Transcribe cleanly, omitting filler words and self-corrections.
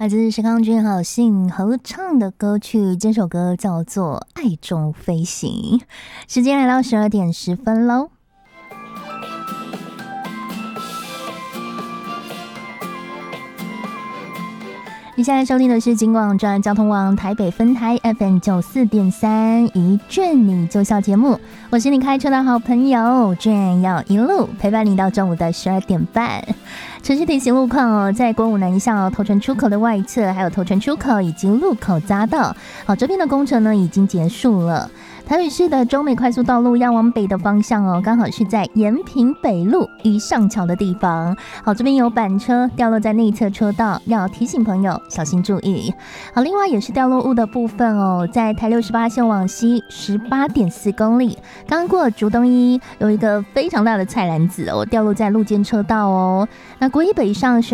来自石康君还有信合唱的歌曲，这首歌叫做《爱中飞行》。时间来到12:10喽。你现在收听的是金广专交通网台北分台 FM 94.3一卷你就笑节目，我是你开车的好朋友卷，要一路陪伴你到中午的12点半。城市提醒路况哦，在国五南向头城出口的外侧，还有头城出口以及路口匝道，好，这边的工程呢已经结束了。台北市的中美快速道路要往北的方向哦，刚好是在延平北路与上桥的地方。好，这边有板车掉落在内侧车道，要提醒朋友小心注意。好，另外也是掉落物的部分哦，在台68线往西18.4公里，刚过竹东一有一个非常大的菜篮子哦，掉落在路肩车道哦。那国一北上